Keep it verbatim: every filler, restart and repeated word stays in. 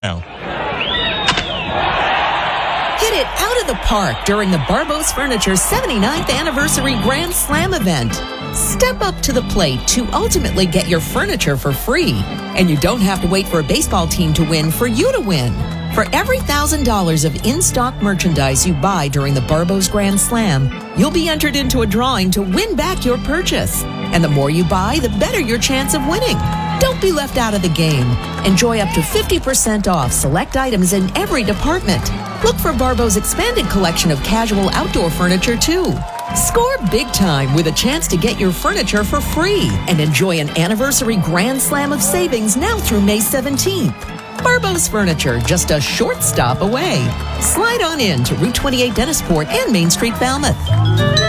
now. Hit it out of the park during the Barbos Furniture seventy-ninth Anniversary Grand Slam event. Step up to the plate to ultimately get your furniture for free. And you don't have to wait for a baseball team to win for you to win. For every one thousand dollars of in-stock merchandise you buy during the Barbos Grand Slam, you'll be entered into a drawing to win back your purchase. And the more you buy, the better your chance of winning. Don't be left out of the game. Enjoy up to fifty percent off select items in every department. Look for Barbos' expanded collection of casual outdoor furniture, too. Score big time with a chance to get your furniture for free and enjoy an anniversary Grand Slam of savings now through May seventeenth. Barbos Furniture, just a short stop away. Slide on in to Route twenty-eight Dennisport and Main Street Falmouth.